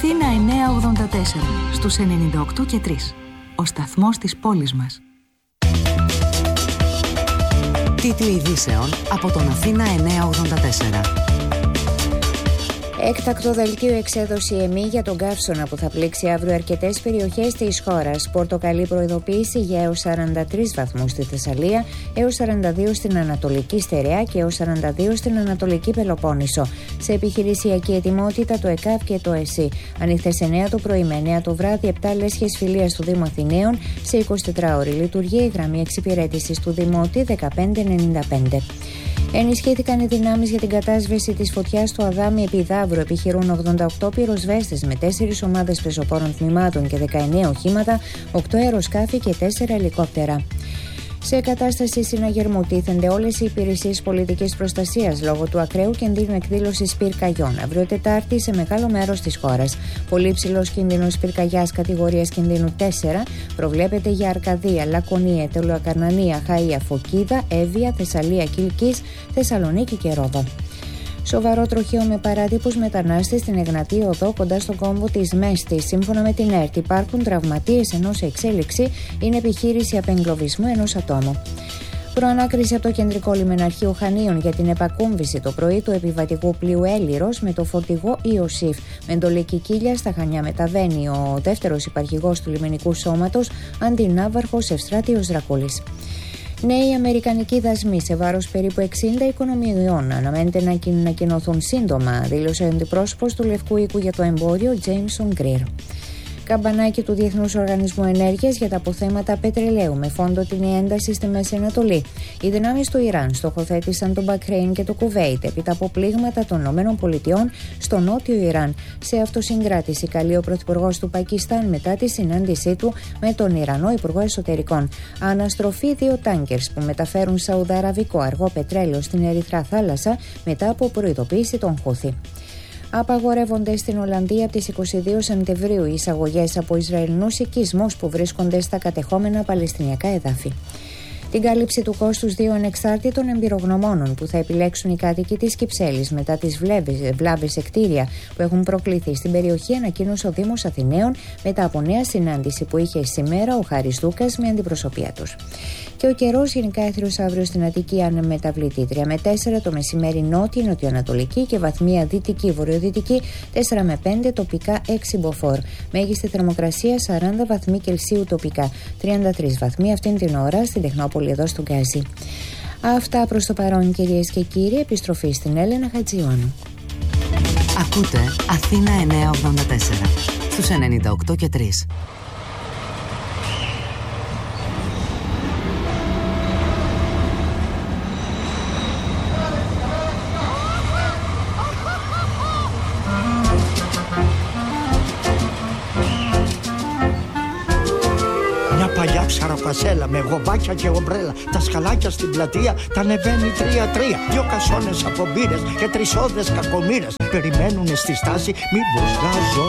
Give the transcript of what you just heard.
Αθήνα 984 στους 98 και 3. Ο σταθμός της πόλης μας. Τίτλοι ειδήσεων από τον Αθήνα 984. Έκτακτο δελτίο εξέδωσε η ΕΜΗ για τον καύσωνα που θα πλήξει αύριο αρκετές περιοχές της χώρας. Πορτοκαλί προειδοποίηση για έως 43 βαθμούς στη Θεσσαλία, έως 42 στην Ανατολική Στερεά και έως 42 στην Ανατολική Πελοπόννησο. Σε επιχειρησιακή ετοιμότητα το ΕΚΑΒ και το ΕΣΥ. Ανοιχτές 9 το πρωί με 9 το βράδυ, 7 λέσχες φιλίας του Δήμου Αθηναίων. Σε 24 ώρη λειτουργεί η γραμμή εξυπηρέτησης του Δημότη 1595. Ενισχύθηκαν οι δυνάμεις για την κατάσβεση της φωτιάς στο Αδάμι επί Δαύρου. Επιχειρούν 88 πυροσβέστες με 4 ομάδες πεζοπόρων τμήματων και 19 οχήματα, 8 αεροσκάφη και 4 ελικόπτερα. Σε κατάσταση συναγερμού τίθενται όλες οι υπηρεσίες πολιτικής προστασίας λόγω του ακραίου κινδύνου εκδήλωσης πυρκαγιών. Αύριο Τετάρτη σε μεγάλο μέρος της χώρας. Πολύ ψηλός κίνδυνος πυρκαγιάς κατηγορίας κινδύνου 4 προβλέπεται για Αρκαδία, Λακωνία, Τελοακαρνανία, Χαΐα, Φωκίδα, Εύβοια, Θεσσαλία, Κιλκής, Θεσσαλονίκη και Ρόδο. Σοβαρό τροχαίο με παράτυπους μετανάστες στην Εγνατή Οδό κοντά στον κόμβο της Μέστης. Σύμφωνα με την ΕΡΤ, υπάρχουν τραυματίες ενώ σε εξέλιξη είναι επιχείρηση απεγκλωβισμού ενός ατόμου. Προανάκριση από το Κεντρικό Λιμεναρχείο Χανίων για την επακούμβηση το πρωί του επιβατικού πλοίου Έλυρος με το φορτηγό Ιωσήφ. Με εντολή Κικίλια στα Χανιά μεταβαίνει ο δεύτερος υπαρχηγός του λιμενικού σώματος, αντινάβαρχος Ευστράτιος Δρακούλης. Νέοι αμερικανικοί δασμοί σε βάρος περίπου 60 οικονομιών αναμένεται να ανακοινωθούν σύντομα, δήλωσε ο αντιπρόσωπος του Λευκού Οίκου για το Εμπόριο, Τζέιμσον Γκριρ. Καμπανάκι του Διεθνούς Οργανισμού Ενέργειας για τα αποθέματα πετρελαίου με φόντο την ένταση στη Μέση Ανατολή. Οι δυνάμεις του Ιράν στοχοθέτησαν το Μπαχρέιν και το Κουβέιτ έπειτα από πλήγματα των ΗΠΑ στο νότιο Ιράν. Σε αυτοσυγκράτηση καλεί ο πρωθυπουργός του Πακιστάν μετά τη συνάντησή του με τον Ιρανό Υπουργό Εσωτερικών. Αναστροφή 2 τάνκερς που μεταφέρουν σαουδαραβικό αργό πετρέλαιο στην Ερυθρά Θάλασσα μετά από προειδοποίηση των Χούθι. Απαγορεύονται στην Ολλανδία από τις 22 Σεπτεμβρίου οι εισαγωγές από Ισραηλινούς οικισμούς που βρίσκονται στα κατεχόμενα Παλαιστινιακά εδάφη. Την κάλυψη του κόστους 2 ανεξάρτητων εμπειρογνωμόνων που θα επιλέξουν οι κάτοικοι της Κυψέλης μετά τις βλάβες σε κτίρια που έχουν προκληθεί στην περιοχή ανακοίνωσε ο Δήμος Αθηναίων μετά από νέα συνάντηση που είχε σήμερα ο Χάρης Δούκας με αντιπροσωπεία τους. Και ο καιρός γενικά έθριος αύριο στην Αττική ανεμεταβλητή 3 με 4 το μεσημέρι νότια, νοτιοανατολική και βαθμία δυτική βορειοδυτική 4 με 5 τοπικά 6 μποφόρ. Μέγιστη θερμοκρασία 40 βαθμοί Κελσίου τοπικά, 33 βαθμοί αυτήν την ώρα στην Τεχνόπολη εδώ στο Γκάζι. Αυτά προς το παρόν κυρίες και κύριοι, επιστροφή στην Έλενα Χατζιώνου. Ακούτε Αθήνα 984 στους 98 και 3. Παλιά ψαροκασέλα με γομπάκια και ομπρέλα. Τα σκαλάκια στην πλατεία τα ανεβαίνει 3-3. 2 κασόνες από μπύρες και 3 όδες κακομοίρες περιμένουνε στη στάση μήπως γάζω.